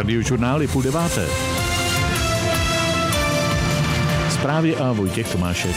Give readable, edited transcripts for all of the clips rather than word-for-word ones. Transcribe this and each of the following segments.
Radiožurnály 8:30. Zprávy a Vojtěch Tomášek.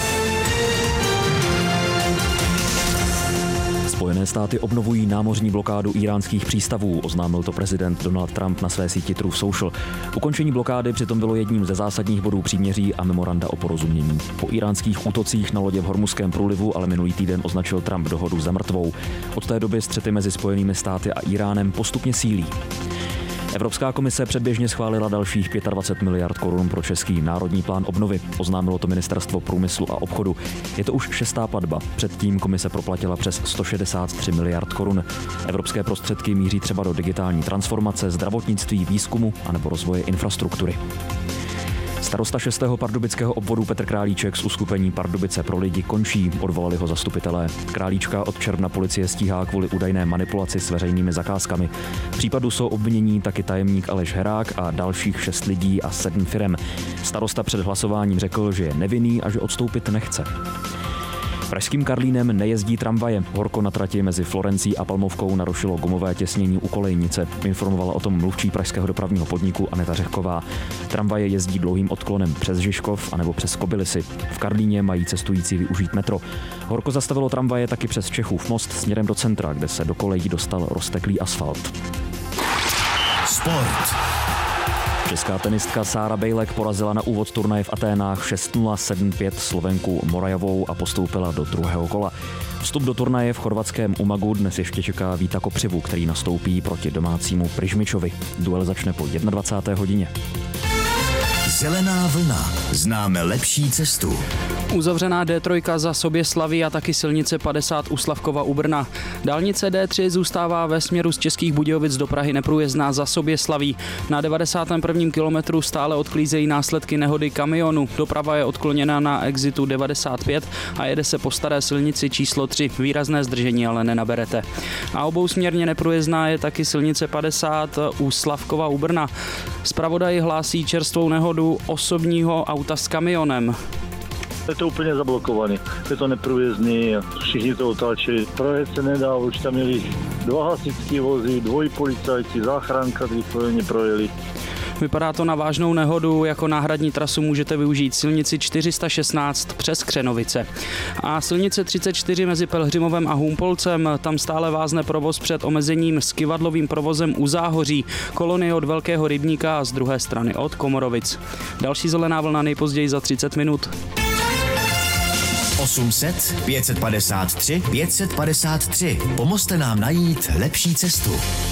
Spojené státy obnovují námořní blokádu íránských přístavů, oznámil to prezident Donald Trump na své síti Truth Social. Ukončení blokády přitom bylo jedním ze zásadních bodů příměří a memoranda o porozumění. Po íránských útocích na lodě v Hormuzském průlivu ale minulý týden označil Trump dohodu za mrtvou. Od té doby střety mezi Spojenými státy a Íránem postupně sílí. Evropská komise předběžně schválila dalších 25 miliard korun pro český národní plán obnovy. Oznámilo to Ministerstvo průmyslu a obchodu. Je to už 6. platba. Předtím komise proplatila přes 163 miliard korun. Evropské prostředky míří třeba do digitální transformace, zdravotnictví, výzkumu anebo rozvoje infrastruktury. Starosta 6. pardubického obvodu Petr Králíček z uskupení Pardubice pro lidi končí, odvolali ho zastupitelé. Králíčka od června policie stíhá kvůli údajné manipulaci s veřejnými zakázkami. V případu jsou obvinění taky tajemník Aleš Herák a dalších 6 lidí a 7 firem. Starosta před hlasováním řekl, že je nevinný a že odstoupit nechce. Pražským Karlínem nejezdí tramvaje. Horko na trati mezi Florencí a Palmovkou narušilo gumové těsnění u kolejnice. Informovala o tom mluvčí pražského dopravního podniku Aneta Řehková. Tramvaje jezdí dlouhým odklonem přes Žižkov anebo přes Kobylisy. V Karlíně mají cestující využít metro. Horko zastavilo tramvaje taky přes Čechův most směrem do centra, kde se do kolejí dostal rozteklý asfalt. Sport. Česká tenistka Sára Bejlek porazila na úvod turnaje v Aténách 6-0, 7-5 Slovenku Morajovou a postoupila do druhého kola. Vstup do turnaje v chorvatském Umagu dnes ještě čeká Víta Kopřivu, který nastoupí proti domácímu Prižmičovi. Duel začne po 21. hodině. Zelená vlna. Známe lepší cestu. Uzavřená D3 za Soběslaví a taky silnice 50 u Slavkova u Brna. Dálnice D3 zůstává ve směru z Českých Budějovic do Prahy neprůjezdná za Soběslaví. Na 91. kilometru stále odklízejí následky nehody kamionu. Doprava je odkloněna na exitu 95 a jede se po staré silnici číslo 3. Výrazné zdržení ale nenaberete. A obousměrně neprůjezdná je taky silnice 50 u Slavkova u Brna. Zpravodaj hlásí čerstvou nehodu osobního auta s kamionem. Je to úplně zablokované, je to neprůjezdný a všichni to otáčeli. Projet se nedá, už tam měli 2 hasičské vozy, 2 policajti, záchranka, když projeli. Vypadá to na vážnou nehodu, jako náhradní trasu můžete využít silnici 416 přes Křenovice. A silnice 34 mezi Pelhřimovem a Humpolcem, tam stále vázne provoz před omezením s kyvadlovým provozem u Záhoří, kolony od Velkého Rybníka a z druhé strany od Komorovic. Další zelená vlna nejpozději za 30 minut. 800 553 553. Pomozte nám najít lepší cestu.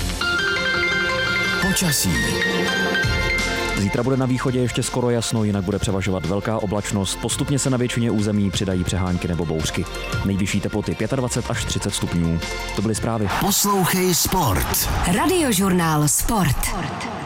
Počasí. Zítra bude na východě ještě skoro jasno, jinak bude převažovat velká oblačnost. Postupně se na většině území přidají přehánky nebo bouřky. Nejvyšší teploty 25 až 30 stupňů. To byly zprávy. Poslouchej Sport. Radiožurnál Sport.